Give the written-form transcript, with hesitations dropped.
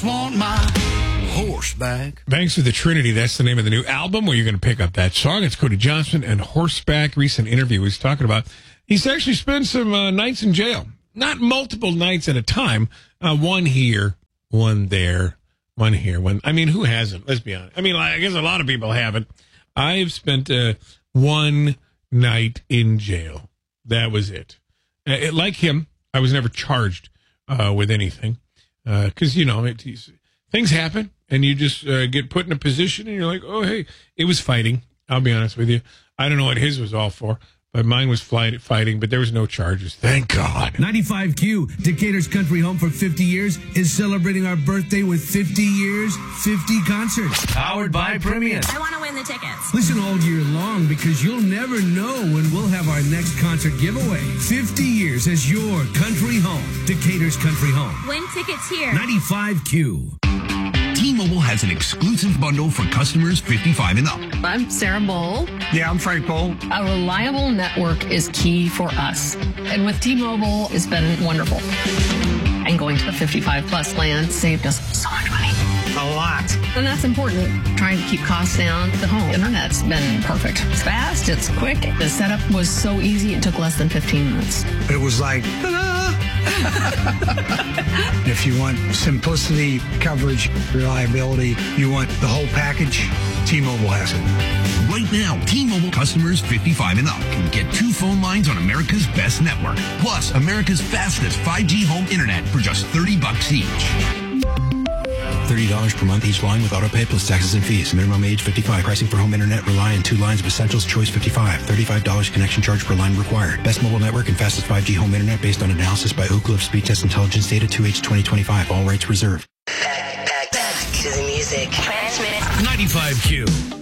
Want my horseback. Thanks for the Trinity. That's the name of the new album where you're going to pick up that song. It's Cody Johnson and Horseback. Recent interview he's talking about. He's actually spent some nights in jail. Not multiple nights at a time. One here, one there, one here. Who hasn't? Let's be honest. I guess a lot of people haven't. I've spent one night in jail. That was it. Like him, I was never charged with anything. Because, things happen, and you just get put in a position, and you're like, oh, hey, it was fighting. I'll be honest with you. I don't know what his was all for, but mine was fighting, but there was no charges. Thank God. 95Q, Decatur's country home for 50 years, is celebrating our birthday with 50 years, 50 concerts. Powered by Premium. I want to win the tickets. Listen all year long because you'll never know when we'll have our next concert giveaway. 50 years as your country home. Decatur's country home. Win tickets here. 95Q. T-Mobile has an exclusive bundle for customers 55 and up. I'm Sarah Bowl. Yeah, I'm Frank Bowl. A reliable network is key for us. And with T-Mobile, it's been wonderful. And going to the 55-plus plan saved us so much money. A lot. And that's important. Trying to keep costs down. The home internet's been perfect. It's fast. It's quick. The setup was so easy. It took less than 15 minutes. It was like, ta-da! If you want simplicity, coverage, reliability, you want the whole package, T-Mobile has it. Right now, T-Mobile customers 55 and up can get 2 phone lines on America's best network, plus America's fastest 5G home internet for just $30 each. $30 per month each line with autopay plus taxes and fees. Minimum age 55. Pricing for home internet rely on 2 lines of Essentials Choice 55. $35 connection charge per line required. Best mobile network and fastest 5G home internet based on analysis by Oak Cliff Speed Test Intelligence Data 2H 2025. All rights reserved. Back to the music. Transmit 95Q.